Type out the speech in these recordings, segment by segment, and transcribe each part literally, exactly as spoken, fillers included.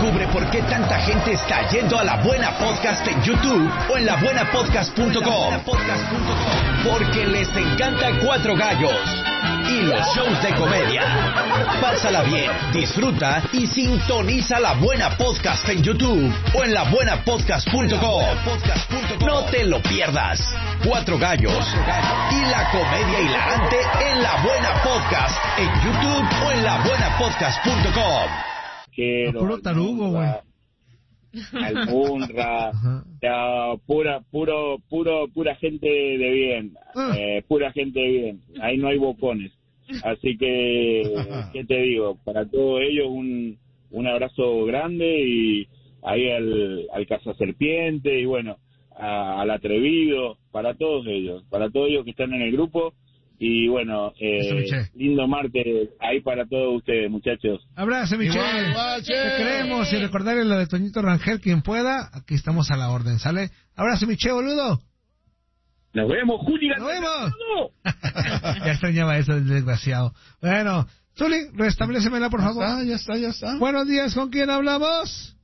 Descubre por qué tanta gente está yendo a La Buena Podcast en YouTube o en la buena podcast punto com. Porque les encanta Cuatro Gallos y los shows de comedia. Pásala bien, disfruta y sintoniza La Buena Podcast en YouTube o en la buena podcast punto com. No te lo pierdas. Cuatro Gallos y la comedia hilarante en La Buena Podcast en YouTube o en la buena podcast punto com. Quiero, puro tarugo, güey. Al Munra, ya, pura, puro, puro, pura gente de bien, uh. eh, pura gente de bien. Ahí no hay bocones. Así que, ¿qué te digo? Para todos ellos un, un abrazo grande y ahí al, al cazaserpiente y bueno, a, al atrevido, para todos ellos, para todos ellos que están en el grupo. Y bueno, eh, lindo martes ahí para todos ustedes, muchachos. Abrazo, Michelle. Te queremos. Y recordarle lo de Toñito Rangel, quien pueda. Aquí estamos a la orden, ¿sale? Abrazo, Michelle, boludo. Nos vemos, Juli. Nos vemos. Ya extrañaba eso del desgraciado. Bueno, Zuli, restablécemela, por favor. Ya está, ya está, ya está. Buenos días, ¿con quién hablamos?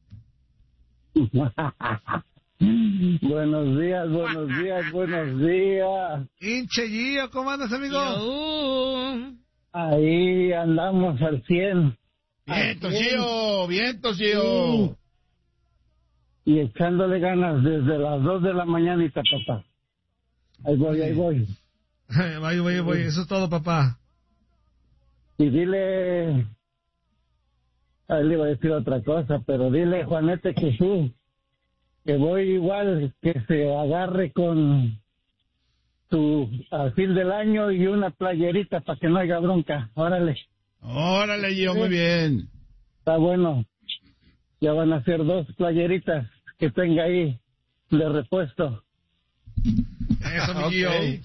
Buenos días, buenos días, buenos días. Hinche Gio, ¿cómo andas, amigo? Yo. Ahí andamos al cien. Vientos, Gio, vientos, Gio. Y echándole ganas desde las dos de la mañanita, papá. Ahí voy, ahí voy. Voy, voy, voy, eso es todo, papá. Y dile... Ahí le iba a decir otra cosa, pero dile, Juanete, que sí. Que voy igual, que se agarre con tu al fin del año y una playerita para que no haya bronca. Órale. Órale, Gio, ¿sí? Muy bien. Está bueno. Ya van a ser dos playeritas que tenga ahí de repuesto. Eso, mi Gio. Okay.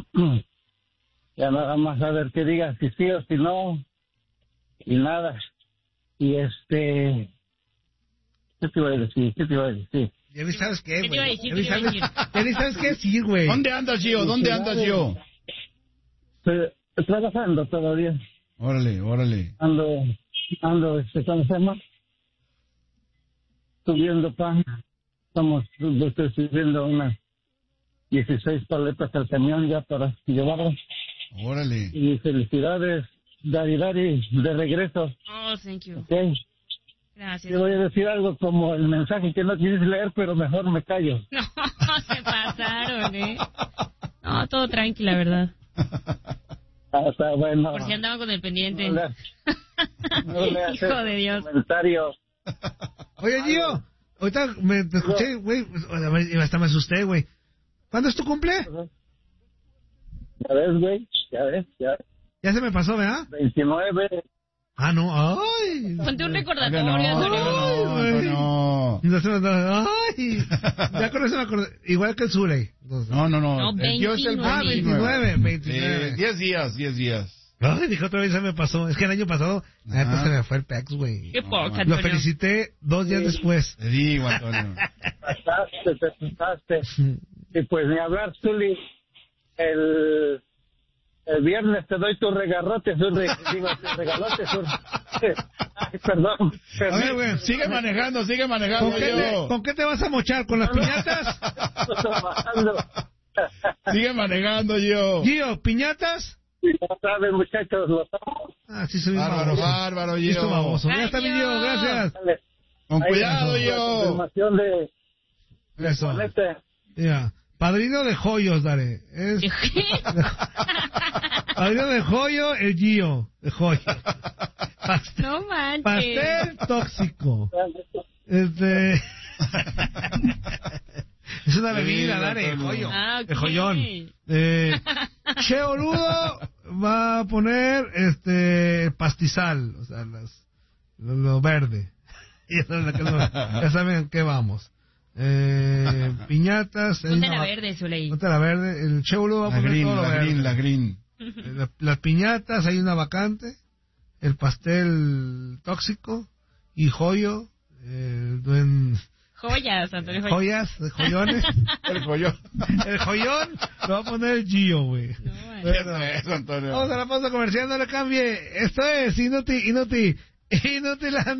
Ya nada más a ver qué diga, si sí o si no. Y nada. Y este... ¿Qué te iba a decir? ¿Qué te iba a decir? Ya ni sabes qué, güey. ¿Qué te iba a decir? ¿Qué te iba a decir? Ya ni sabes qué decir, güey. ¿Dónde andas, Gio? ¿Dónde andas, Gio? Estoy trabajando todavía. Órale, órale. Ando, ando, este, ¿cómo se llama? Subiendo pan. Estamos, estoy subiendo unas dieciséis paletas al camión ya para llevarlas. Órale. Y felicidades, Dari Dari, de regreso. Oh, thank you. Okay. Gracias. Te voy a decir algo como el mensaje que no quieres leer, pero mejor me callo. No, se pasaron, ¿eh? No, todo tranqui, la verdad. Ah, está bueno. Por si andaban con el pendiente. No le, no le Hijo de Dios. Comentario. Oye, Gio, ahorita me te escuché, güey, y hasta me asusté, güey. ¿Cuándo es tu cumple? Ya ves, güey, ya ves, ya ves. Ya se me pasó, ¿verdad? veintinueve. Ah, no, ay. Ponte un recordatorio, no, Antonio. no, no, no. Ay, ya con eso me acordé. Igual que el Zuley. No, no, no. No, el Gio es el Ah, veintinueve, veintinueve. diez días, diez días. Ay, dijo otra vez, se me pasó. Es que el año pasado, la neta se me fue el pex, güey. Qué poca, Lo Antonio. felicité dos días Sí. después. Te digo, Antonio. Pasaste, te pasaste. Y pues ni hablar, Zuli. El, el viernes te doy tu regarrote, sur de, digo, tu regalote, sur. Ay, perdón. A ver, güey, sigue manejando, sigue manejando. ¿Con qué, te, Gio. ¿Con qué te vas a mochar? ¿Con las piñatas? Estoy trabajando. Sigue manejando, Gio. Gio, ¿piñatas? Ya saben, muchachos, los amo. Ah, sí, soy Bárbaro, baboso. bárbaro, Sí, soy Gio. baboso. Ya está mi Ay, Gio, Gio. gracias. Dale. Con Ahí cuidado, está, Gio. confirmación de Eso. Juanete. Ya. Padrino de joyos, Dare. Es... Padrino de joyo, el Gio. De joyo. Pastel, No manches. pastel tóxico. Este... Es una bebida, Sí, Dare, de Antonio. joyo. Ah, ok. De joyón. Eh, che Boludo va a poner este pastizal, o sea, las, lo, lo verde. Ya saben, a qué no- ya saben en qué vamos. Eh, piñatas. hay Ponte una la va- verde, Zuley. Ponte la verde. El Che Boludo va a La poner green, todo lo la verde. green, la green. Eh, la- las piñatas, hay una vacante. El pastel tóxico. Y joyo. Eh, duen- Joyas, Antonio. joyas, joyones. El joyón. El joyón lo va a poner el Gio, güey. No, man. Bueno, Eso, Antonio. vamos a la pausa comercial, no le cambie. Esto es Inútil, Inútil, Inútil.